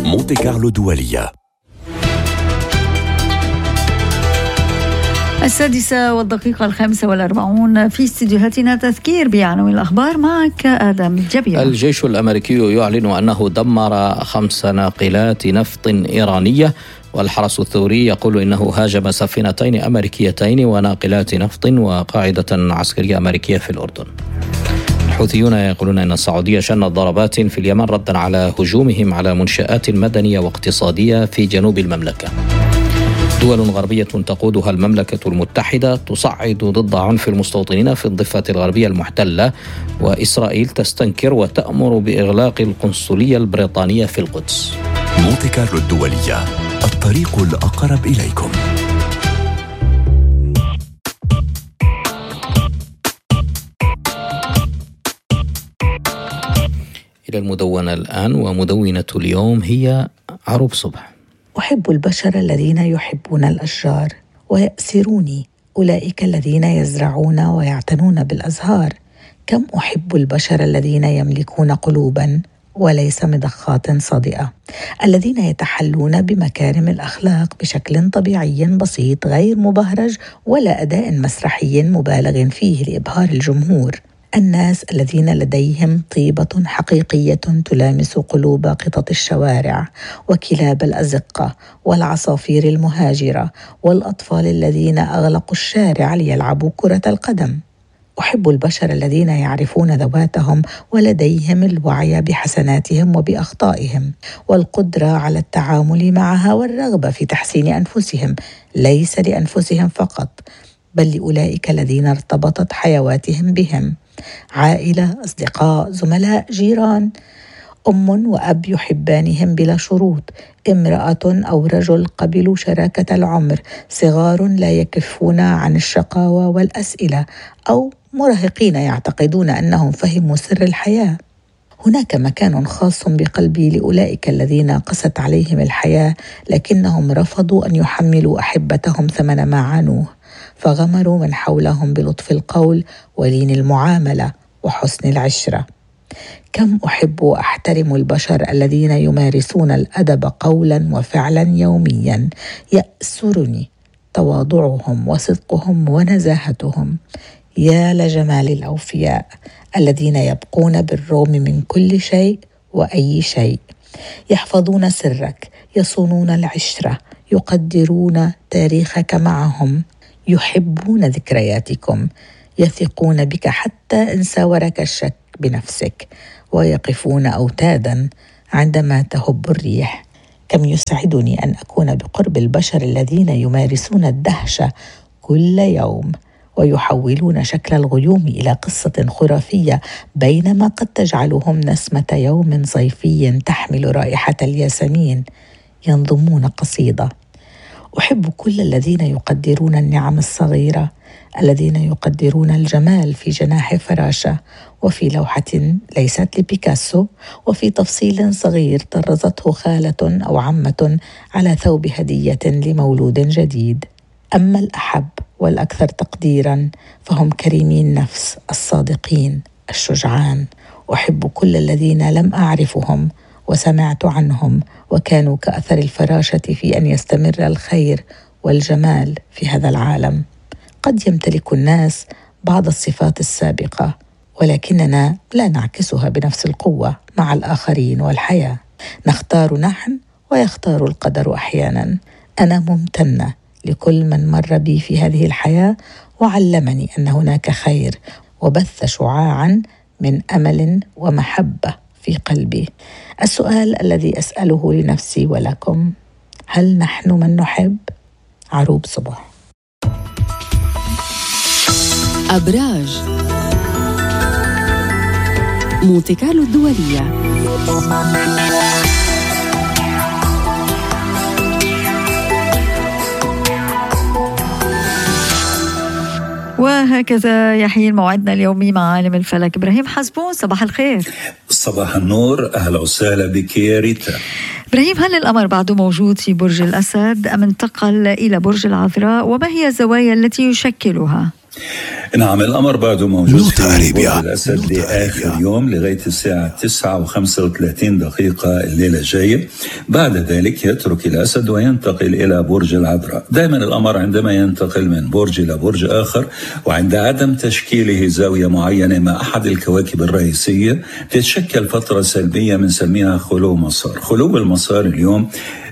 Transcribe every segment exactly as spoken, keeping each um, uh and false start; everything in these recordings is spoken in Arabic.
مونتي كارلو الدولية. السادسة والدقيقة الخامسة والأربعون في استديوهاتنا تذكير بعناوين الأخبار. معك آدم الجبيرة. الجيش الأمريكي يعلن أنه دمر خمس ناقلات نفط إيرانية، والحرس الثوري يقول إنه هاجم سفينتين أمريكيتين وناقلات نفط وقاعدة عسكرية أمريكية في الأردن. الحوثيون يقولون أن السعودية شنت ضربات في اليمن ردا على هجومهم على منشآت مدنية واقتصادية في جنوب المملكة. دول غربية تقودها المملكة المتحدة تصعد ضد عنف المستوطنين في الضفة الغربية المحتلة، وإسرائيل تستنكر وتأمر بإغلاق القنصلية البريطانية في القدس. مونتي كارلو الدولية، الطريق الأقرب إليكم. إلى المدونة الآن، ومدونة اليوم هي عروب صبح. أحب البشر الذين يحبون الأشجار، ويأسروني أولئك الذين يزرعون ويعتنون بالأزهار. كم أحب البشر الذين يملكون قلوباً وليس مضخات صادئة، الذين يتحلون بمكارم الأخلاق بشكل طبيعي بسيط غير مبهرج ولا أداء مسرحي مبالغ فيه لإبهار الجمهور. الناس الذين لديهم طيبة حقيقية تلامس قلوب قطط الشوارع وكلاب الأزقة والعصافير المهاجرة والأطفال الذين أغلقوا الشارع ليلعبوا كرة القدم. أحب البشر الذين يعرفون ذواتهم ولديهم الوعي بحسناتهم وبأخطائهم والقدرة على التعامل معها والرغبة في تحسين أنفسهم، ليس لأنفسهم فقط بل لأولئك الذين ارتبطت حيواتهم بهم، عائلة، أصدقاء، زملاء، جيران. أم وأب يحبانهم بلا شروط، امرأة أو رجل قبلوا شراكة العمر، صغار لا يكفون عن الشقاوة والأسئلة، أو مراهقين يعتقدون أنهم فهموا سر الحياة. هناك مكان خاص بقلبي لأولئك الذين قست عليهم الحياة لكنهم رفضوا أن يحملوا أحبتهم ثمن ما عانوه، فغمروا من حولهم بلطف القول ولين المعاملة وحسن العشرة. كم أحب وأحترم البشر الذين يمارسون الأدب قولا وفعلا يوميا، يأسرني تواضعهم وصدقهم ونزاهتهم. يا لجمال الأوفياء الذين يبقون بالرغم من كل شيء وأي شيء، يحفظون سرك، يصونون العشرة، يقدرون تاريخك معهم، يحبون ذكرياتكم، يثقون بك حتى إن ساورك الشك بنفسك، ويقفون أوتادا عندما تهب الريح. كم يسعدني أن أكون بقرب البشر الذين يمارسون الدهشة كل يوم ويحولون شكل الغيوم إلى قصة خرافية، بينما قد تجعلهم نسمة يوم صيفي تحمل رائحة الياسمين. ينظمون قصيدة. أحب كل الذين يقدرون النعم الصغيرة، الذين يقدرون الجمال في جناح فراشة، وفي لوحة ليست لبيكاسو، وفي تفصيل صغير طرزته خالة أو عمة على ثوب هدية لمولود جديد. أما الأحب والأكثر تقديراً فهم كريمي النفس، الصادقين، الشجعان. أحب كل الذين لم أعرفهم وسمعت عنهم وكانوا كأثر الفراشة في أن يستمر الخير والجمال في هذا العالم. قد يمتلك الناس بعض الصفات السابقة ولكننا لا نعكسها بنفس القوة مع الآخرين والحياة. نختار نحن ويختار القدر أحيانا. أنا ممتنة لكل من مر بي في هذه الحياة وعلمني أن هناك خير وبث شعاعا من أمل ومحبة في قلبي. السؤال الذي أسأله لنفسي ولكم: هل نحن من نحب؟ عروب صبح. أبراج مونتي كارلو الدولية. وهكذا يحين موعدنا اليومي مع عالم الفلك إبراهيم حسبون. صباح الخير. صباح النور، أهلا وسهلا بك يا ريتا. إبراهيم، هل القمر بعده موجود في برج الأسد أم انتقل إلى برج العذراء؟ وما هي الزوايا التي يشكلها؟ نعم، القمر بعده موجود نوتا في برج أريبيا. الأسد نوتا لآخر أريبيا. يوم لغاية الساعة تسعة وخمسة وثلاثين دقيقة الليلة الجاية. بعد ذلك يترك الأسد وينتقل إلى برج العذراء. دائما القمر عندما ينتقل من برج إلى برج آخر وعند عدم تشكيله زاوية معينة مع أحد الكواكب الرئيسية تتشكل فترة سلبية بنسميها خلو مسار. خلو المسار اليوم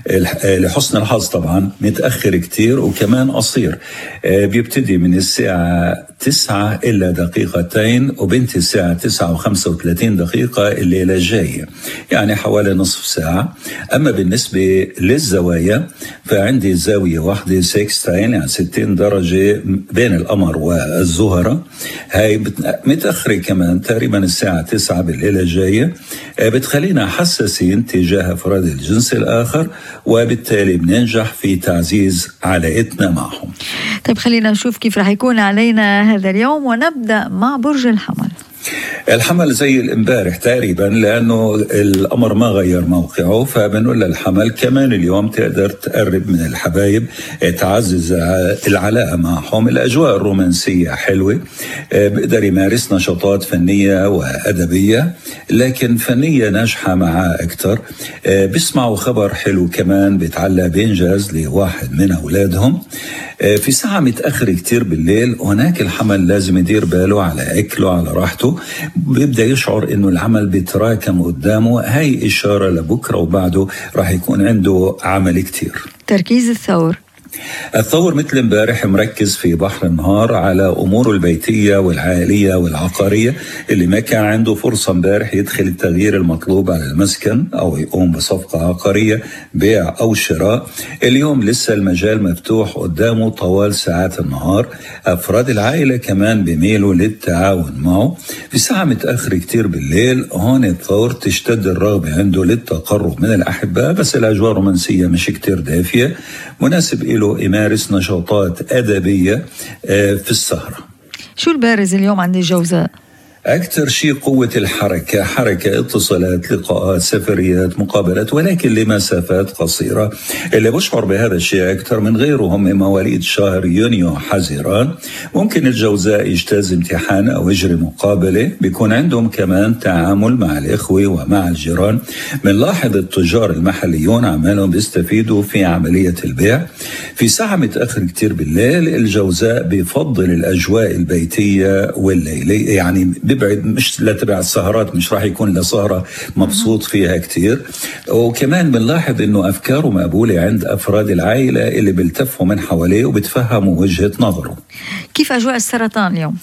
لحسن الحظ طبعا متأخر كتير وكمان قصير، بيبتدي من الساعة تسعة إلا دقيقتين وبنت الساعة تسعة وخمسة وثلاثين دقيقة الليلة الجاية، يعني حوالي نصف ساعة. أما بالنسبة للزوايا فعندي زاوية واحدة سيكستاين يعني ستين درجة بين القمر والزهرة، هاي متأخرة كمان تقريبا الساعة تسعة بالليلة الجاية، بتخلينا حساسين تجاه أفراد الجنس الآخر وبالتالي بننجح في تعزيز علاقتنا معهم. طيب خلينا نشوف كيف رح يكون علينا هذا اليوم، ونبدأ مع برج الحمل. الحمل زي الامبارح تقريبا لأنه القمر ما غير موقعه، فبنقول للحمل كمان اليوم تقدر تقرب من الحبايب، تعزز العلاقة معهم. الأجواء الرومانسية حلوة، بقدر يمارس نشاطات فنية وأدبية، لكن فنية ناجحة معاه أكتر. بيسمعوا خبر حلو كمان بيتعلق بإنجاز لواحد من أولادهم. في ساعة متأخر كتير بالليل هناك الحمل لازم يدير باله على أكله على راحته، بيبدأ يشعر إنه العمل بيتراكم قدامه. هاي إشارة لبكرة وبعده راح يكون عنده عمل كتير. تركيز الثور. الثور مثل امبارح مركز في بحر النهار على أموره البيتية والعائلية والعقارية. اللي ما كان عنده فرصة امبارح يدخل التغيير المطلوب على المسكن أو يقوم بصفقة عقارية بيع أو شراء، اليوم لسه المجال مفتوح قدامه طوال ساعات النهار. أفراد العائلة كمان بيميلوا للتعاون معه. في ساعة متأخر كتير بالليل هون الثور تشتد الرغبة عنده للتقرب من الأحباء، بس الأجواء الرومانسية مش كتير دافية، مناسب إله يمارس نشاطات أدبية في السهرة. شو البارز اليوم عند الجوزاء؟ أكثر شيء قوة الحركة، حركة، اتصالات، لقاءات، سفريات، مقابلات، ولكن لمسافات قصيرة. اللي بشعر بهذا الشيء أكثر من غيرهم هم مواليد شهر يونيو حزيران. ممكن الجوزاء يجتاز امتحان أو يجري مقابلة، بيكون عندهم كمان تعامل مع الإخوة ومع الجيران. بنلاحظ التجار المحليون عمالهم بيستفيدوا في عملية البيع. في ساعة متأخر كتير بالليل الجوزاء بيفضل الأجواء البيتية والليلية، يعني بيبعد مش لتبع السهرات، مش راح يكون لسهرة مبسوط فيها كتير. وكمان بنلاحظ انه افكاره مقبولة عند افراد العائلة اللي بيلتفوا من حواليه وبتفهموا وجهة نظره. كيف اجواء السرطان اليوم؟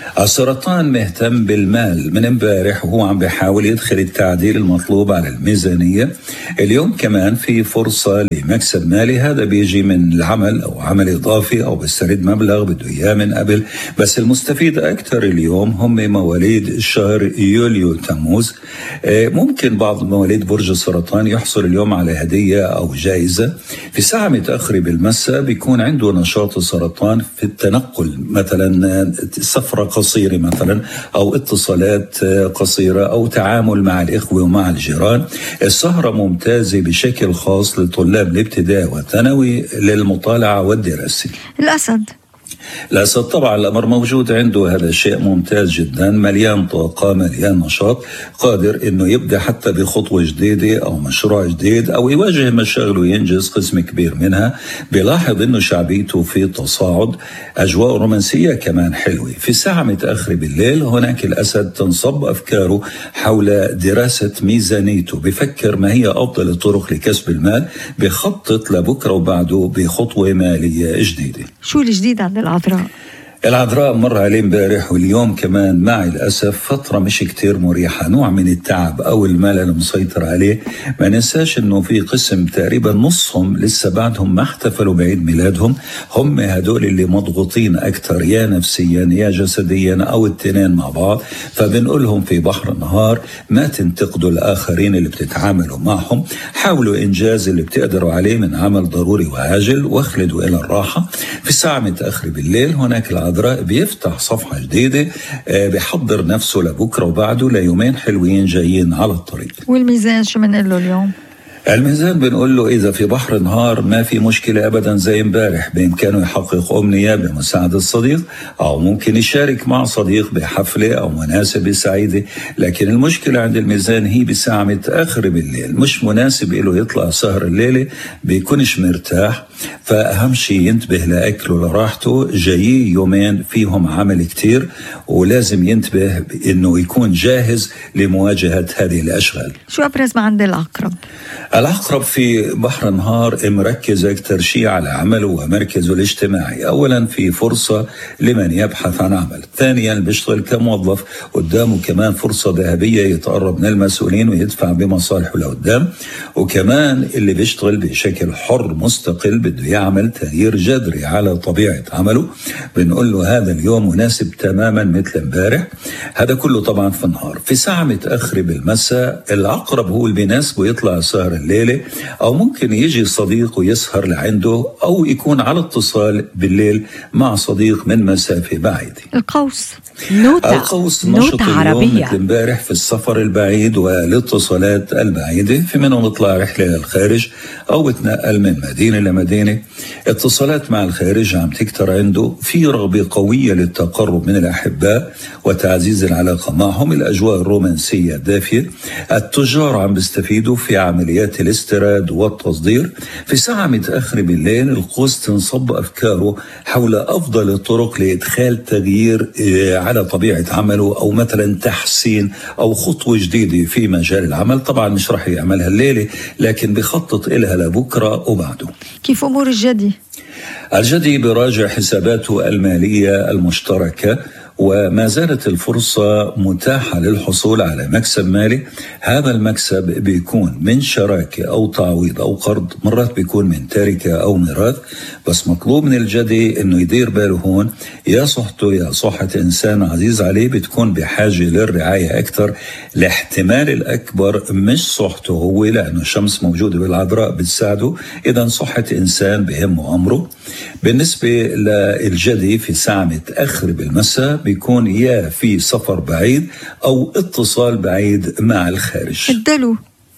السرطان مهتم بالمال من امبارح وهو عم بيحاول يدخل التعديل المطلوب على الميزانية. اليوم كمان في فرصة لمكسب مالي، هذا بيجي من العمل أو عمل إضافي أو بيسترد مبلغ بده إياه من قبل. بس المستفيد أكثر اليوم هم مواليد الشهر يوليو تموز. ممكن بعض مواليد برج السرطان يحصل اليوم على هدية أو جائزة. في ساعة متأخرة بالمساء بيكون عنده نشاط السرطان في التنقل، مثلا سفرة قصيرة مثلا أو اتصالات قصيرة أو تعامل مع الإخوة ومع الجيران. السهرة ممتازة بشكل خاص لطلاب الابتدائي والثانوي للمطالعة والدراسة. الأسد. الأسد طبعا الأمر موجود عنده، هذا شيء ممتاز جدا، مليان طاقة مليان نشاط، قادر أنه يبدأ حتى بخطوة جديدة أو مشروع جديد أو يواجه مشاغل وينجز قسم كبير منها. بيلاحظ أنه شعبيته في تصاعد، أجواء رومانسية كمان حلوة. في ساعة متأخرة بالليل هناك الأسد تنصب أفكاره حول دراسة ميزانيته، بفكر ما هي أفضل الطرق لكسب المال، بخطط لبكرة وبعده بخطوة مالية جديدة. شو الجديد عند العذراء؟ العذراء مر عليه امبارح واليوم كمان مع الأسف فترة مش كتير مريحة، نوع من التعب أو الملل مسيطر عليه. ما ننساش أنه في قسم تقريبا نصهم لسه بعدهم ما احتفلوا بعيد ميلادهم، هم هدول اللي مضغوطين أكتر يا نفسيا يا جسديا أو التنين مع بعض. فبنقولهم في بحر النهار ما تنتقدوا الآخرين اللي بتتعاملوا معهم، حاولوا إنجاز اللي بتقدروا عليه من عمل ضروري وعاجل واخلدوا إلى الراحة. في الساعة متأخر بالليل هناك العذراء بيفتح صفحة جديدة، بيحضر نفسه لبكرة وبعده ليومين حلوين جايين على الطريق. والميزان شو منقول له اليوم؟ الميزان بنقول له إذا في بحر نهار ما في مشكلة أبدا زي امبارح، بإمكانه يحقق أمنية بمساعدة الصديق، أو ممكن يشارك مع صديق بحفلة أو مناسبة سعيدة. لكن المشكلة عند الميزان هي بساعة متأخر بالليل، مش مناسب له يطلع سهر الليلة، بيكونش مرتاح. فأهم شيء ينتبه لأكله لراحته، جاي يومين فيهم عمل كتير ولازم ينتبه إنه يكون جاهز لمواجهة هذه الأشغال. شو أبرز ما عند العقرب؟ العقرب في بحر نهار مركز أكثر شيء على عمله ومركزه الاجتماعي. أولا في فرصة لمن يبحث عن عمل، ثانيا بيشتغل كموظف، قدامه كمان فرصة ذهبية يتقرب من المسؤولين ويدفع بمصالحه لقدام، وكمان اللي بيشتغل بشكل حر مستقل بده يعمل تغيير جذري على طبيعة عمله، بنقول له هذا اليوم مناسب تماما مثل امبارح. هذا كله طبعا في النهار. في ساعة متأخرة بالمساء العقرب هو اللي بيناسبه يطلع سهر الليلة، أو ممكن يجي صديق ويسهر لعنده، أو يكون على اتصال بالليل مع صديق من مسافة بعيدة. القوس نوتة القوس نشط اليوم عربية مثل امبارح في السفر البعيد والاتصالات البعيدة، في منهم يطلع رحلة للخارج أو يتنقل من مدينة لمدينة. اتصالات مع الخارج عم تكتر عنده، في رغبة قوية للتقرب من الأحباء وتعزيز العلاقة معهم، الأجواء الرومانسية دافية. التجار عم بيستفيدوا في عمليات الاستيراد والتصدير. في ساعة متأخرة بالليل القوس تنصب أفكاره حول أفضل الطرق لإدخال تغيير على طبيعة عمله، أو مثلا تحسين أو خطوة جديدة في مجال العمل. طبعا مش رح يعملها الليلة، لكن بخطط إلها لبكرة وبعده. كيف أمور الجدي؟ الجدي براجع حساباته المالية المشتركة، وما زالت الفرصة متاحة للحصول على مكسب مالي. هذا المكسب بيكون من شراكة أو تعويض أو قرض، مرات بيكون من تركة أو ميراث. بس مطلوب من الجدي إنه يدير باله هون، يا صحته يا صحة إنسان عزيز عليه بتكون بحاجة للرعاية أكثر. الاحتمال الأكبر مش صحته هو، لأنه الشمس موجودة بالعذراء بتساعده، إذا صحة إنسان بهمه أمره. بالنسبة للجدي في ساعة متأخر بالمساء بيكون يا في سفر بعيد أو اتصال بعيد مع الخارج. الدلو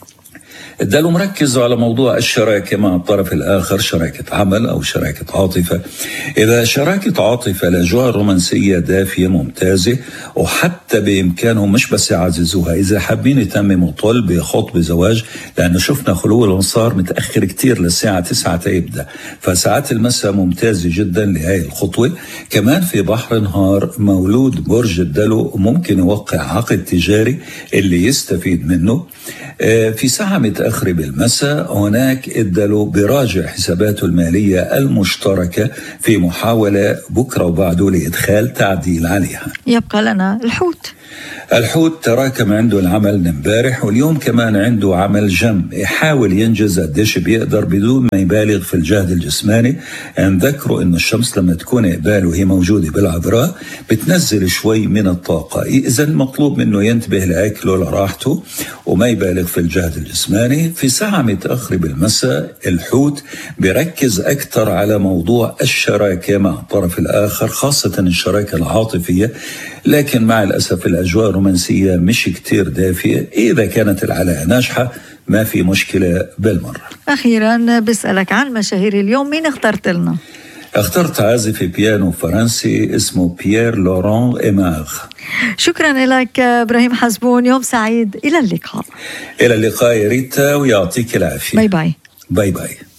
الدلو مركز على موضوع الشراكة مع الطرف الآخر، شراكة عمل أو شراكة عاطفة. إذا شراكة عاطفة الأجواء الرومانسية دافية ممتازة، وحتى بإمكانهم مش بس يعززوها، إذا حابين يتمموا طلب خطبة زواج، لأنه شفنا خلو الأنصار متأخر كتير للساعة تسعة تبدأ، فساعات المساء ممتازة جدا لهذه الخطوة. كمان في بحر نهار مولود برج الدلو ممكن يوقع عقد تجاري اللي يستفيد منه. في ساعة متأخرة بالمساء هناك الدلو براجع حساباته المالية المشتركة في محاولة بكرة وبعده لإدخال تعديل عليها. يبقى لنا الحوت. الحوت تراكم عنده العمل من امبارح، واليوم كمان عنده عمل جم، يحاول ينجز قديش بيقدر بدون ما يبالغ في الجهد الجسماني. نذكروا انه الشمس لما تكون قباله وهي موجودة بالعذراء بتنزل شوي من الطاقة، اذا المطلوب منه ينتبه لأكله لراحته وما يبالغ في الجهد الجسماني. في ساعة متأخرة بالمساء الحوت بيركز أكثر على موضوع الشراكة مع الطرف الآخر، خاصة الشراكة العاطفية، لكن مع الأسف الأجواء الرومانسية مش كتير دافية. إذا كانت العلاقة ناجحة ما في مشكلة بالمرة. أخيرا بسألك عن مشاهير اليوم، مين اخترت لنا؟ اخترت عازف بيانو فرنسي اسمه بيير لوران إيماغ. شكرا لك إبراهيم حزبون، يوم سعيد، إلى اللقاء. إلى اللقاء يا ريتا، ويعطيك العافية. باي باي. باي باي.